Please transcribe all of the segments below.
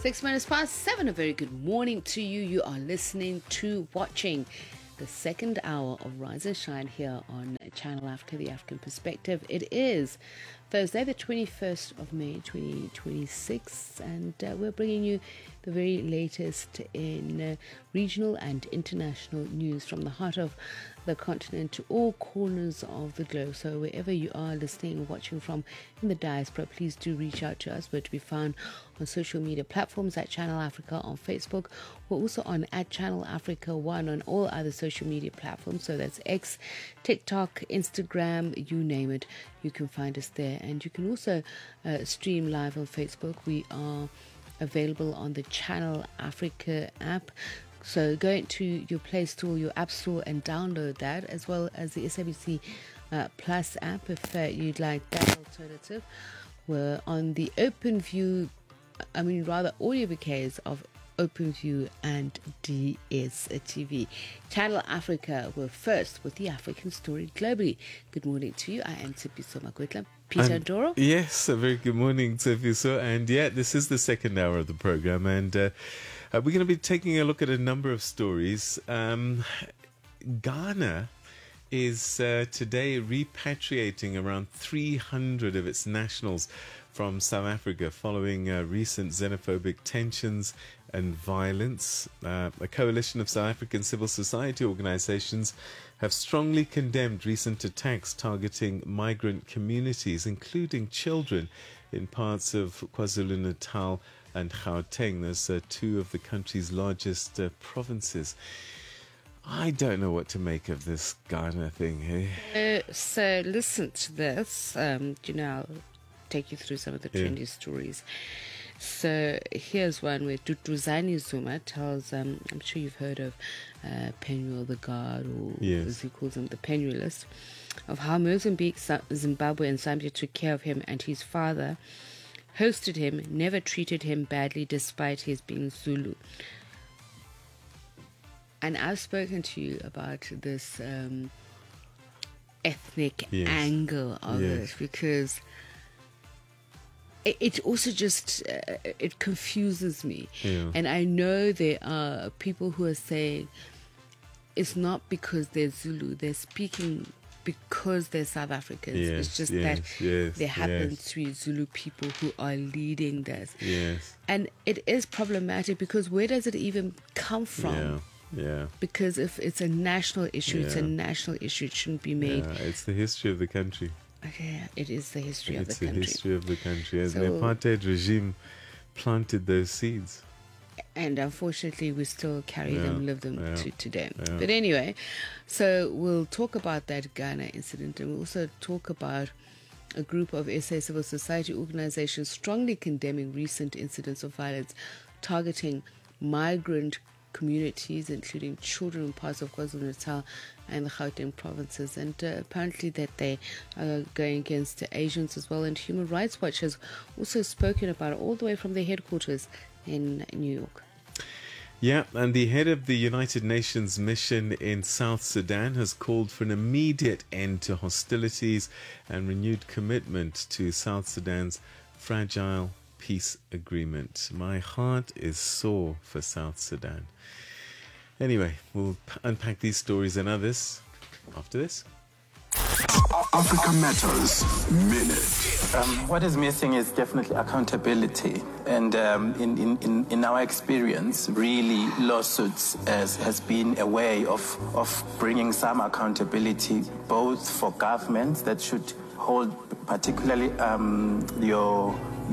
6 minutes past 7. A very good morning to you. You are listening to, watching the second hour of Rise and Shine here on Channel Africa, the African Perspective. It is Thursday, the 21st of May, 2026, and we're bringing you the very latest in regional and international news from the heart of the continent to all corners of the globe. So wherever you are listening and watching from in the diaspora, please do reach out to us. We're to be found on social media platforms at Channel Africa on Facebook. We're also on at Channel Africa 1 on all other social media platforms. So that's X, TikTok, Instagram, you name it. You can find us there. And you can also stream live on Facebook. We are available on the Channel Africa app. So go into your Play Store, your App Store, and download that, as well as the SABC Plus app if you'd like that alternative. We're on the audio bouquets of OpenView and DSTV. Channel Africa, we're first with the African story globally. Good morning to you. I am Tsipiso Makwetla. Peter Ndoro. Yes, a very good morning, Tsipiso. And yeah, this is the second hour of the program, and we're going to be taking a look at a number of stories. Ghana is today repatriating around 300 of its nationals from South Africa following recent xenophobic tensions and violence. A coalition of South African civil society organizations have strongly condemned recent attacks targeting migrant communities, including children, in parts of KwaZulu-Natal and Gauteng. Those are two of the country's largest provinces. I don't know what to make of this Ghana thing. So listen to this. I'll take you through some of the trendy stories. So here's one where Duduzane Zuma tells, I'm sure you've heard of Penuel the God, or as he calls him, the Penuelist, of how Mozambique, Zimbabwe and Zambia took care of him and his father, hosted him, never treated him badly despite his being Zulu. And I've spoken to you about this ethnic angle of it, because it also just it confuses me. And I know there are people who are saying it's not because they're Zulu, they're speaking because they're South Africans. It's just that there happen to be Zulu people who are leading this. And it is problematic, because where does it even come from? Because if it's a national issue, it's a national issue. It shouldn't be made. It's the history of the country. Okay, it is the history of the country. It's the history of the country. And the apartheid regime planted those seeds. And unfortunately, we still carry them, live them to today. But anyway, so we'll talk about that Ghana incident, and we'll also talk about a group of SA civil society organizations strongly condemning recent incidents of violence targeting migrant communities, including children in parts of KwaZulu-Natal and the Gauteng provinces, and apparently that they are going against Asians as well. And Human Rights Watch has also spoken about it all the way from their headquarters in New York. Yeah, and the head of the United Nations mission in South Sudan has called for an immediate end to hostilities and renewed commitment to South Sudan's fragile peace agreement. My heart is sore for South Sudan. Anyway, we'll unpack these stories and others after this. Africa Matters Minute. What is missing is definitely accountability. And in our experience, really, lawsuits has been a way of bringing some accountability, both for governments that should hold particularly your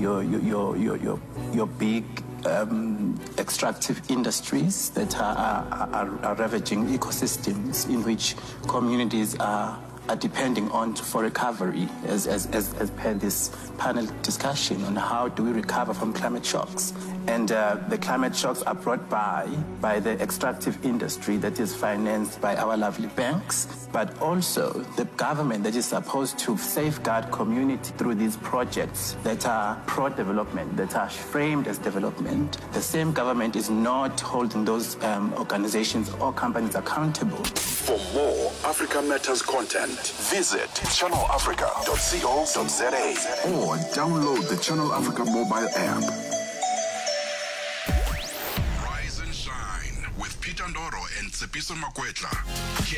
big extractive industries that are ravaging ecosystems in which communities are depending on for recovery, as per this panel discussion on how do we recover from climate shocks. And the climate shocks are brought by the extractive industry that is financed by our lovely banks, but also the government that is supposed to safeguard community through these projects that are pro-development, that are framed as development. The same government is not holding those organizations or companies accountable. For more Africa Matters content, visit channelafrica.co.za or download the Channel Africa mobile app. Ndoro and Tsepiso Makwetla.